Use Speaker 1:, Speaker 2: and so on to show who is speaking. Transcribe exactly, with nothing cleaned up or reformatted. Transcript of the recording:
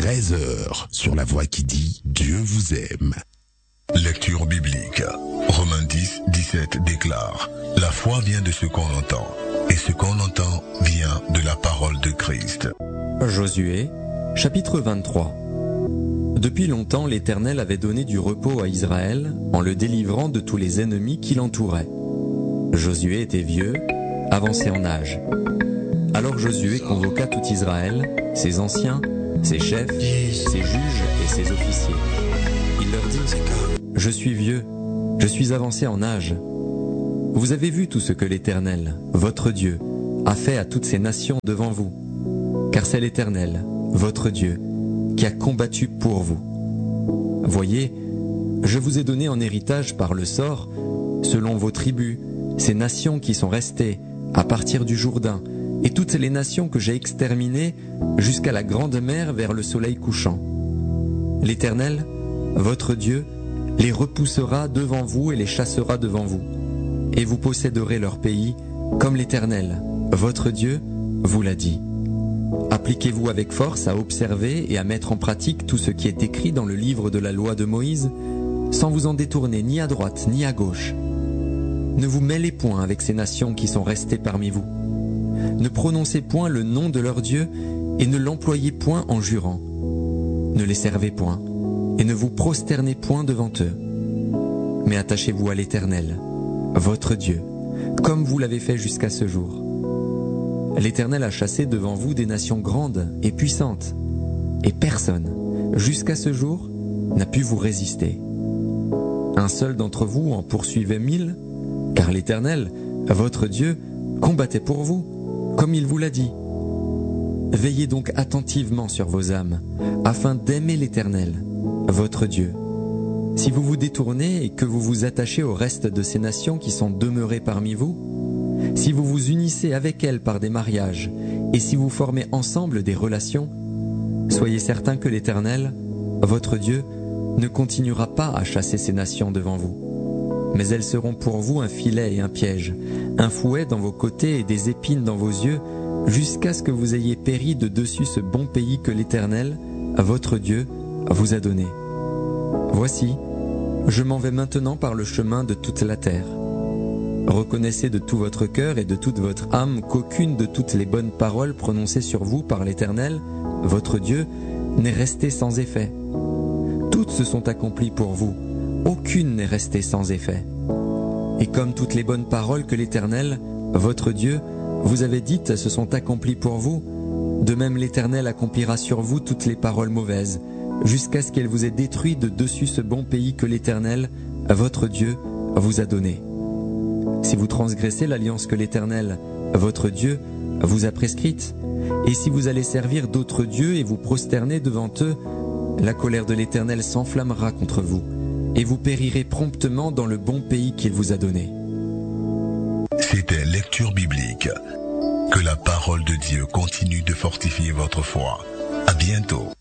Speaker 1: treize heures, sur la voix qui dit Dieu vous aime.
Speaker 2: Lecture biblique. Romains dix, dix-sept déclare: La foi vient de ce qu'on entend, et ce qu'on entend vient de la parole de Christ.
Speaker 3: Josué, chapitre vingt-trois. Depuis longtemps, l'Éternel avait donné du repos à Israël en le délivrant de tous les ennemis qui l'entouraient. Josué était vieux, avancé en âge. Alors Josué convoqua tout Israël, ses anciens, ses chefs, ses juges et ses officiers. Il leur dit: Je suis vieux, je suis avancé en âge. Vous avez vu tout ce que l'Éternel, votre Dieu, a fait à toutes ces nations devant vous. Car c'est l'Éternel, votre Dieu, qui a combattu pour vous. Voyez, je vous ai donné en héritage par le sort, selon vos tribus, ces nations qui sont restées à partir du Jourdain, et toutes les nations que j'ai exterminées jusqu'à la grande mer vers le soleil couchant. L'Éternel, votre Dieu, les repoussera devant vous et les chassera devant vous. Et vous posséderez leur pays, comme l'Éternel, votre Dieu, vous l'a dit. Appliquez-vous avec force à observer et à mettre en pratique tout ce qui est écrit dans le livre de la loi de Moïse, sans vous en détourner ni à droite ni à gauche. Ne vous mêlez point avec ces nations qui sont restées parmi vous. Ne prononcez point le nom de leur Dieu et ne l'employez point en jurant. Ne les servez point et ne vous prosternez point devant eux. Mais attachez-vous à l'Éternel, votre Dieu, comme vous l'avez fait jusqu'à ce jour. L'Éternel a chassé devant vous des nations grandes et puissantes, et personne, jusqu'à ce jour, n'a pu vous résister. Un seul d'entre vous en poursuivait mille, car l'Éternel, votre Dieu, combattait pour vous, comme il vous l'a dit. Veillez donc attentivement sur vos âmes, afin d'aimer l'Éternel, votre Dieu. Si vous vous détournez et que vous vous attachez au reste de ces nations qui sont demeurées parmi vous, si vous vous unissez avec elles par des mariages, et si vous formez ensemble des relations, soyez certains que l'Éternel, votre Dieu, ne continuera pas à chasser ces nations devant vous. Mais elles seront pour vous un filet et un piège, un fouet dans vos côtés et des épines dans vos yeux, jusqu'à ce que vous ayez péri de dessus ce bon pays que l'Éternel, votre Dieu, vous a donné. Voici, je m'en vais maintenant par le chemin de toute la terre. Reconnaissez de tout votre cœur et de toute votre âme qu'aucune de toutes les bonnes paroles prononcées sur vous par l'Éternel, votre Dieu, n'est restée sans effet. Toutes se sont accomplies pour vous, aucune n'est restée sans effet. Et comme toutes les bonnes paroles que l'Éternel, votre Dieu, vous avez dites se sont accomplies pour vous, de même l'Éternel accomplira sur vous toutes les paroles mauvaises, jusqu'à ce qu'elle vous ait détruit de dessus ce bon pays que l'Éternel, votre Dieu, vous a donné. Si vous transgressez l'alliance que l'Éternel, votre Dieu, vous a prescrite, et si vous allez servir d'autres dieux et vous prosterner devant eux, la colère de l'Éternel s'enflammera contre vous, et vous périrez promptement dans le bon pays qu'il vous a donné.
Speaker 2: C'était Lecture biblique. Que la parole de Dieu continue de fortifier votre foi. À bientôt.